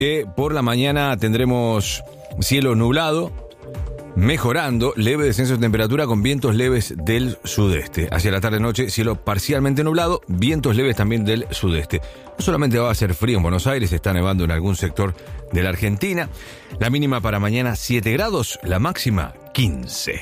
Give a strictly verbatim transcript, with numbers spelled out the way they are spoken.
Que por la mañana tendremos cielo nublado, mejorando, leve descenso de temperatura con vientos leves del sudeste. Hacia la tarde-noche, cielo parcialmente nublado, vientos leves también del sudeste. No solamente va a ser frío en Buenos Aires, está nevando en algún sector de la Argentina. La mínima para mañana siete grados, la máxima quince.